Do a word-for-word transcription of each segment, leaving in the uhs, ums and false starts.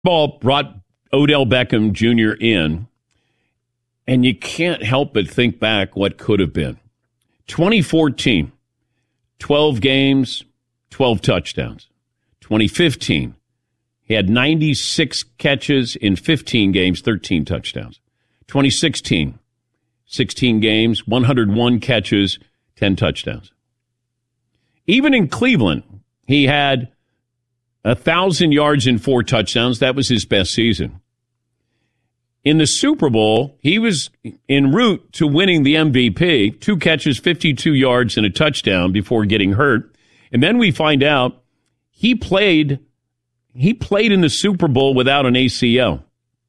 Ball brought Odell Beckham Junior in, and you can't help but think back what could have been. twenty fourteen, twelve games, twelve touchdowns. twenty fifteen, he had ninety-six catches in fifteen games, thirteen touchdowns. twenty sixteen, sixteen games, one hundred one catches, ten touchdowns. Even in Cleveland, he had one thousand yards and four touchdowns. That was his best season. In the Super Bowl, he was en route to winning the M V P, two catches, fifty-two yards, and a touchdown before getting hurt. And then we find out he played he played in the Super Bowl without an A C L.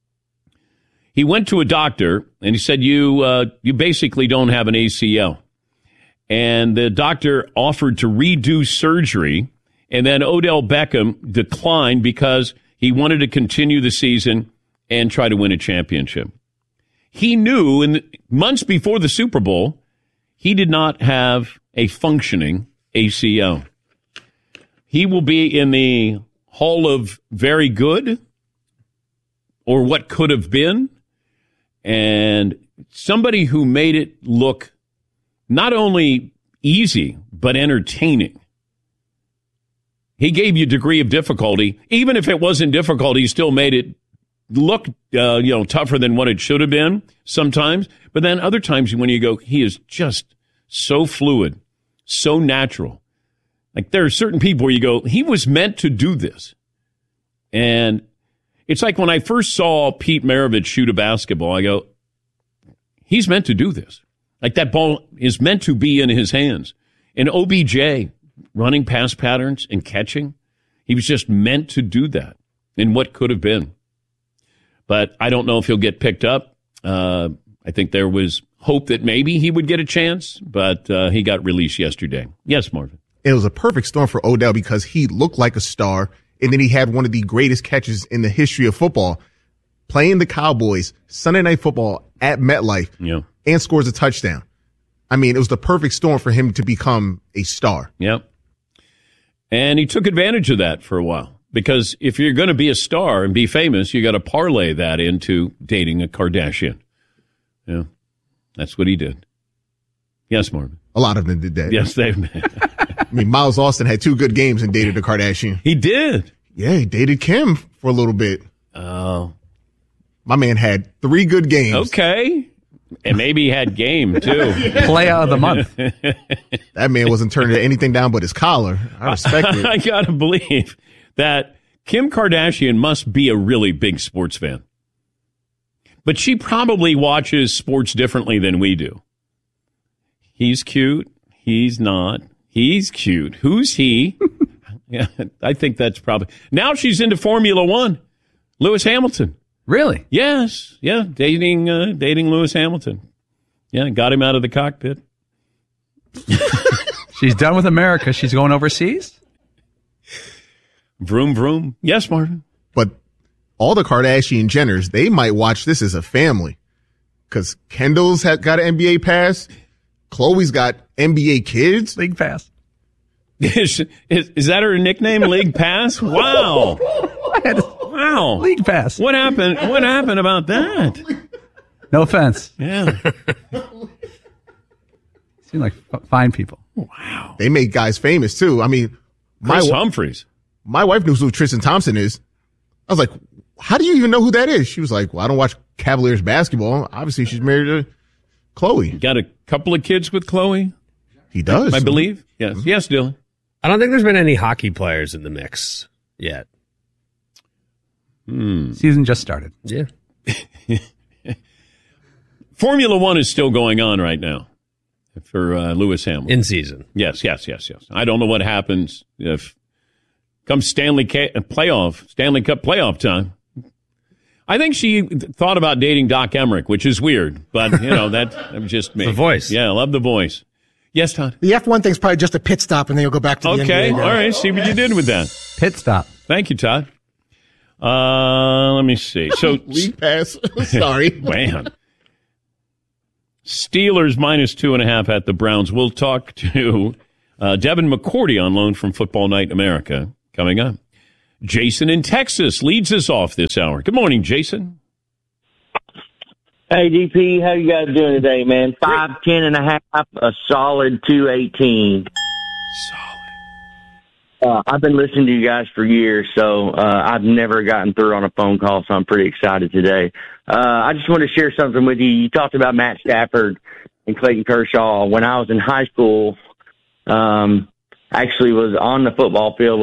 He went to a doctor, and he said, you uh, you basically don't have an A C L. And the doctor offered to redo surgery, and then Odell Beckham declined because he wanted to continue the season and try to win a championship. He knew in the, months before the Super Bowl, he did not have a functioning A C L. He will be in the Hall of Very Good, or what could have been, and somebody who made it look not only easy, but entertaining. He gave you a degree of difficulty. Even if it wasn't difficult, he still made it look uh, you know, tougher than what it should have been sometimes. But then other times when you go, he is just so fluid, so natural. Like there are certain people where you go, he was meant to do this. And it's like when I first saw Pete Maravich shoot a basketball, I go, he's meant to do this. Like that ball is meant to be in his hands. And O B J running pass patterns and catching, he was just meant to do that in what could have been. But I don't know if he'll get picked up. Uh, I think there was hope that maybe he would get a chance, but uh, he got released yesterday. Yes, Marvin. It was a perfect storm for Odell because he looked like a star, and then he had one of the greatest catches in the history of football, playing the Cowboys, Sunday Night Football at MetLife, yeah. and scores a touchdown. I mean, it was the perfect storm for him to become a star. Yep. And he took advantage of that for a while. Because if you're going to be a star and be famous, you got to parlay that into dating a Kardashian. Yeah, that's what he did. Yes, Marvin. A lot of them did that. Yes, they. I mean, Miles Austin had two good games and dated a Kardashian. He did. Yeah, he dated Kim for a little bit. Oh, my man had three good games. Okay, and maybe he had game too. Player of the month. That man wasn't turning anything down but his collar. I respect it. I gotta believe that Kim Kardashian must be a really big sports fan. But she probably watches sports differently than we do. He's cute. He's not. He's cute. Who's he? Yeah, I think that's probably. Now she's into Formula One. Lewis Hamilton. Really? Yes. Yeah, dating uh, dating Lewis Hamilton. Yeah, got him out of the cockpit. She's done with America. She's going overseas? Vroom, vroom. Yes, Marvin. But all the Kardashian Jenners, they might watch this as a family. Because Kendall's had, got an N B A pass. Khloe's got N B A kids. League pass. is, is, is that her nickname, League Pass? Wow. Wow. League pass. What happened? What happened about that? No offense. Yeah. Seem like f- fine people. Wow. They make guys famous, too. I mean, my, Chris Humphries. My wife knows who Tristan Thompson is. I was like, how do you even know who that is? She was like, well, I don't watch Cavaliers basketball. Obviously, she's married to Khloe. Got a couple of kids with Khloe? He does. I believe. Yes. Mm-hmm. Yes, Dylan. I don't think there's been any hockey players in the mix yet. Hmm. Season just started. Yeah. Formula One is still going on right now for uh, Lewis Hamilton. In season. Yes, yes, yes, yes. I don't know what happens if comes Stanley Ca- playoff, Stanley Cup playoff time. I think she thought about dating Doc Emmerich, which is weird, but you know that, that was just me. The voice. Yeah, I love the voice. Yes, Todd. The F one thing's probably just a pit stop, and then you'll go back to the okay. N B A. All right. See what you did with that. Pit stop. Thank you, Todd. Uh, let me see. So League pass. Sorry, man. Steelers minus two and a half at the Browns. We'll talk to uh, Devin McCourty on loan from Football Night in America coming up. Jason in Texas leads us off this hour. Good morning, Jason. Hey, D P, how you guys doing today, man? five ten and a half, a solid two eighteen. Solid. Uh, I've been listening to you guys for years, so uh, I've never gotten through on a phone call, so I'm pretty excited today. Uh, I just want to share something with you. You talked about Matt Stafford and Clayton Kershaw. When I was in high school, um, actually was on the football field